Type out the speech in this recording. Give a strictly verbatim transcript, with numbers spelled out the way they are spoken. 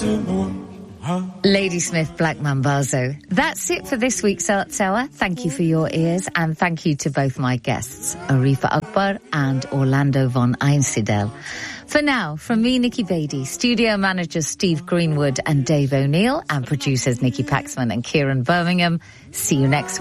Ladysmith Black Mambazo. That's it for this week's Arts Hour. Thank you for your ears, and thank you to both my guests, Arifa Akbar and Orlando von Einsiedel. For now, from me, Nikki Beatty, studio managers Steve Greenwood and Dave O'Neill, and producers Nikki Paxman and Kieran Birmingham. See you next week.